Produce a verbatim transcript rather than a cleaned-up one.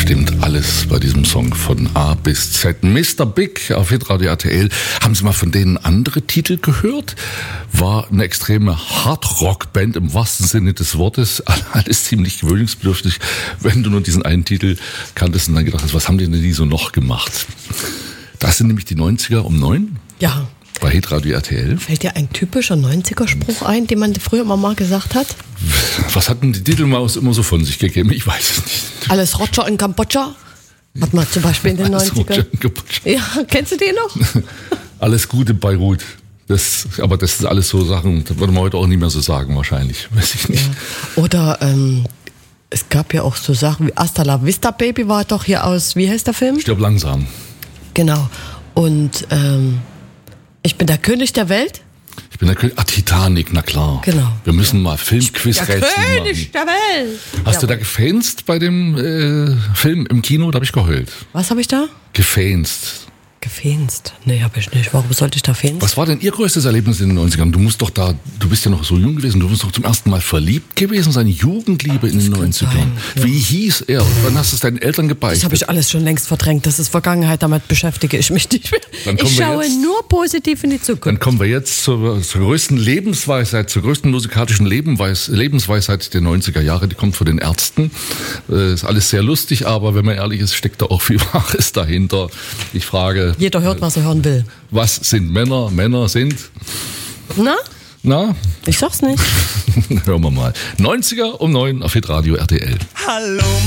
stimmt alles bei diesem Song von A bis Z. Mister Big auf Hitradio R T L. Haben Sie mal von denen andere Titel gehört? War eine extreme Hardrock-Band im wahrsten Sinne des Wortes. Alles ziemlich gewöhnungsbedürftig. Wenn du nur diesen einen Titel kanntest und dann gedacht hast, was haben die denn die so noch gemacht? Das sind nämlich die neunziger um neun. Ja. Bei Hitradio R T L. Fällt dir ein typischer neunziger-Spruch ein, den man früher immer mal gesagt hat? Was hatten die Titelmaus immer so von sich gegeben? Ich weiß es nicht. Alles Roger in Kambodscha? Hat man zum Beispiel in den Alles neunzigern. Roger in Kambodscha. Ja, kennst du den noch? Alles Gute Beirut. Das, aber das sind alles so Sachen, das würde man heute auch nicht mehr so sagen wahrscheinlich. Weiß ich nicht. Ja. Oder ähm, es gab ja auch so Sachen wie Hasta la Vista Baby war doch hier aus, wie heißt der Film? Stirb langsam. Genau. Und ähm, ich bin der König der Welt. Ich bin der König. Ah, Titanic, na klar. Genau. Wir müssen mal Filmquiz-Rätsel machen. Der König der Welt. Hast ja. du da gefänzt bei dem äh, Film im Kino? Da habe ich geheult. Was habe ich da? Gefänzt. Gefänzt? Nee, habe ich nicht. Warum sollte ich da fänzen? Was war denn Ihr größtes Erlebnis in den neunzigern? Du musst doch da, du bist ja noch so jung gewesen, du musst doch zum ersten Mal verliebt gewesen sein, Jugendliebe in den neunzigern. sein, ja. Wie hieß er? Und wann hast du es deinen Eltern gebeichtet? Das habe ich alles schon längst verdrängt. Das ist Vergangenheit, damit beschäftige ich mich nicht mehr. Dann kommen Ich wir schaue jetzt- nur positiv in die Zukunft. Dann kommen wir jetzt zur, zur größten Lebensweisheit, zur größten musikalischen Lebenweis, Lebensweisheit der neunziger Jahre. Die kommt von den Ärzten. Äh, ist alles sehr lustig, aber wenn man ehrlich ist, steckt da auch viel Wahres dahinter. Ich frage, Jeder hört, was er hören will. was sind Männer? Männer sind, Na? na, Ich sag's nicht. hören wir mal. neunziger um neun auf Hitradio R T L. Hallo